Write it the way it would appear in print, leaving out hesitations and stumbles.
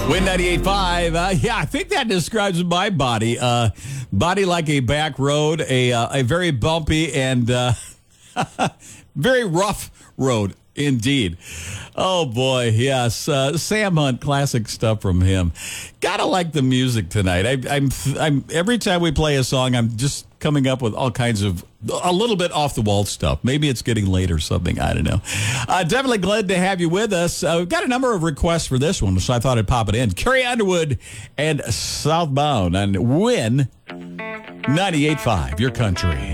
Win 98.5. Yeah, I think that describes my body. Body like a back road, a very bumpy and very rough road indeed. Oh, boy, yes. Sam Hunt, classic stuff from him. Gotta like the music tonight. I'm every time we play a song, I'm just coming up with all kinds of a little bit off the wall stuff. Maybe it's getting late or something. I don't know. Definitely glad to have you with us. We've got a number of requests for this one, so I thought I'd pop it in. Carrie Underwood and Southbound on Win 98.5, your country.